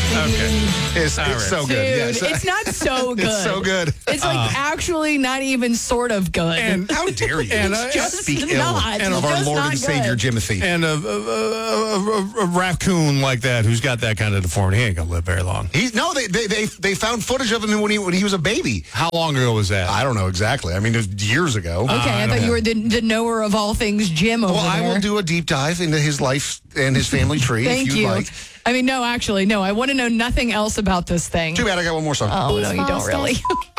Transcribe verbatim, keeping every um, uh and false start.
Okay. It's, All it's right. so Dude, good. Yeah, it's, it's not so good. it's so good. It's like actually not even sort of good. And How dare you? And, uh, just speak ill not. of our Just Lord not and Savior, good. Jimothy. and a, a, a, a, a raccoon like that who's got that kind of deformity, he ain't gonna live very long. He's no, they, they they they found footage of him when he when he was a baby. How long ago was that? I don't know exactly. I mean, it was years ago. Okay, I, I thought don't you were the, the knower of all things Jim over well, I there. will do a deep dive into his life and his family tree Thank if you'd you. like. I mean, no, actually, no. I want to know nothing else about this thing. Too bad I got one more song. Oh, no, you don't really.